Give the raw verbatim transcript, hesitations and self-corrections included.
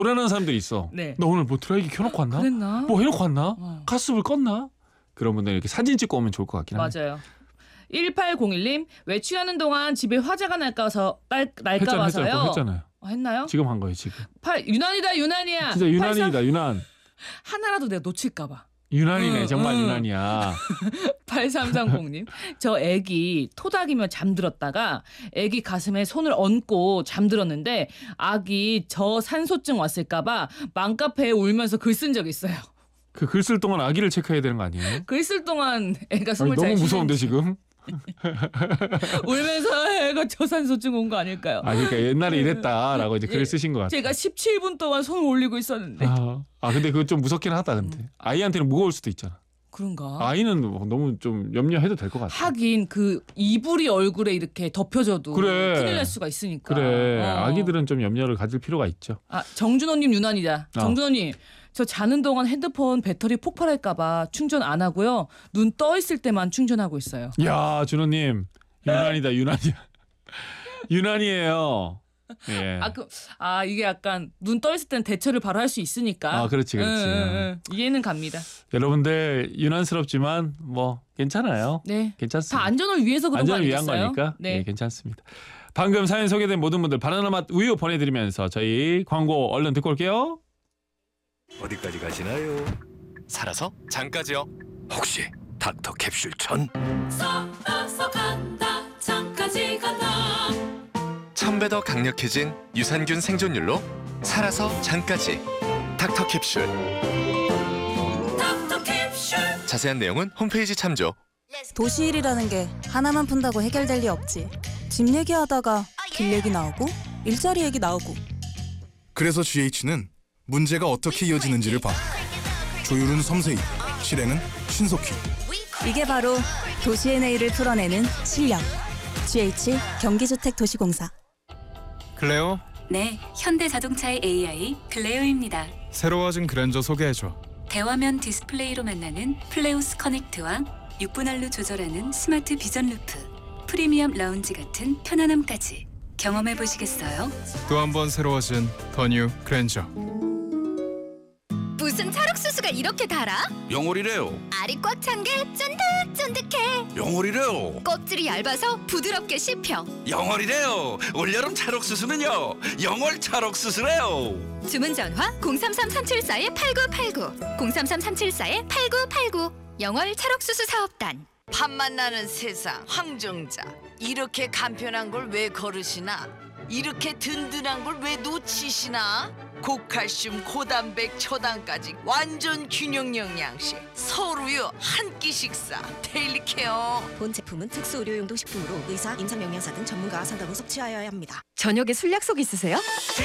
불안한 사람들이 있어. 네. 너 오늘 뭐 드라이기 켜놓고 왔나? 그랬나? 뭐 해놓고 왔나? 어. 가스불 껐나? 그런 분들 이렇게 사진 찍고 오면 좋을 것 같긴 하네. 맞아요. 일팔공일 님 외출하는 동안 집에 화재가 날까서 날, 날까 했잖아, 봐서요. 했잖아요. 했잖아요. 어, 했나요? 지금 한 거예요 지금. 팔, 유난이다 유난이야. 진짜 유난이다 유난. 하나라도 내가 놓칠까 봐. 유난이네 응, 정말 응. 유난이야. 팔삼삼공 님 저 애기 토닥이며 잠들었다가 애기 가슴에 손을 얹고 잠들었는데 아기 저산소증 왔을까 봐 맘카페에 울면서 글 쓴 적 있어요. 그 글 쓸 동안 아기를 체크해야 되는 거 아니에요? 글 쓸 동안 애가 아니, 숨을 잘 너무 무서운데 쉬는지. 지금. 울면서 애가 저산소증 온 거 아닐까요? 아 그러니까 옛날에 이랬다라고 이제 글을 예, 쓰신 것 같아요. 제가 십칠 분 동안 손을 올리고 있었는데. 아, 아 근데 그거 좀 무섭긴 하다 근데. 아이한테는 무거울 수도 있잖아. 그런가? 아이는 너무 좀 염려해도 될 것 같아. 하긴 그 이불이 얼굴에 이렇게 덮여져도 그래. 큰일 날 수가 있으니까. 그래 어. 아기들은 좀 염려를 가질 필요가 있죠. 아 정준호님 유난이다. 어. 정준호님 저 자는 동안 핸드폰 배터리 폭발할까봐 충전 안 하고요. 눈 떠 있을 때만 충전하고 있어요. 야 준호님 유난이다 유난이야. 유난이에요. 예. 아, 그, 아 이게 약간 눈 떠 있을 때는 대처를 바로 할 수 있으니까. 아, 그렇지, 그렇지. 응, 응, 응. 이해는 갑니다. 여러분들 유난스럽지만 뭐 괜찮아요. 네. 괜찮습니다. 다 안전을 위해서 그런 거 안전을 위한 아니겠어요? 거니까 네. 네, 괜찮습니다. 방금 사연 소개된 모든 분들 바나나 맛 우유 보내드리면서 저희 광고 얼른 듣고 올게요. 어디까지 가시나요? 살아서 장까지요. 혹시 닥터 캡슐 천? 살아서 간다 장까지 간다. 천 배 더 강력해진 유산균 생존율로 살아서 장까지. 닥터 캡슐. 닥터 캡슐. 자세한 내용은 홈페이지 참조. 도시일이라는 게 하나만 푼다고 해결될 리 없지. 집 얘기하다가 길 얘기 나오고 일자리 얘기 나오고. 그래서 지에이치는 문제가 어떻게 이어지는지를 봐. 조율은 섬세히, 실행은 신속히. 이게 바로 도시의 내일을 풀어내는 실력. 지에이치 경기주택도시공사. 클레오, 네, 현대자동차의 에이아이 클레오입니다. 새로워진 그랜저 소개해줘. 대화면 디스플레이로 만나는 플레우스 커넥트와 육 분할로 조절하는 스마트 비전 루프, 프리미엄 라운지 같은 편안함까지 경험해보시겠어요? 또 한 번 새로워진 더 뉴 그랜저. 무슨 찰옥수수가 이렇게 달아? 영월이래요. 알이 꽉 찬 게 쫀득쫀득해. 영월이래요. 껍질이 얇아서 부드럽게 씹혀. 영월이래요. 올여름 찰옥수수는요. 영월 찰옥수수래요. 주문 전화 공삼삼 삼칠사 팔구팔구 공삼삼 삼칠사 팔구팔구. 영월 찰옥수수 사업단. 밥맛 나는 세상 황정자. 이렇게 간편한 걸 왜 거르시나? 이렇게 든든한 걸 왜 놓치시나? 고칼슘, 고단백, 초당까지 완전 균형 영양식. 서울우유 한 끼 식사. 데일리 케어. 본 제품은 특수 의료용도 식품으로 의사, 임상영양사 등 전문가와 상담 후 섭취하여야 합니다. 저녁에 술 약속 있으세요?